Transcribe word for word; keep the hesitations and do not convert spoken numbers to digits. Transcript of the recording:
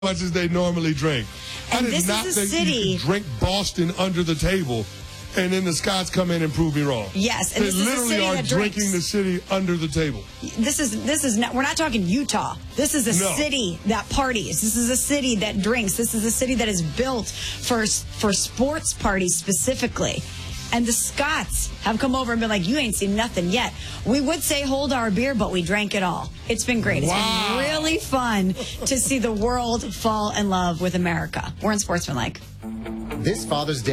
much as they normally drink. And I did this not is a think city. you could drink Boston under the table, and then the Scots come in and prove me wrong. Yes, and they this is a literally city are that drinking drinks. the city under the table. This is this is not. We're not talking Utah. This is a No. city that parties. This is a city that drinks. This is a city that is built for for sports parties specifically. And the Scots have come over and been like, you ain't seen nothing yet. We would say hold our beer, but we drank it all. It's been great. It's Wow. been really fun to see the world fall in love with America. We're in Sportsmanlike. This Father's Day.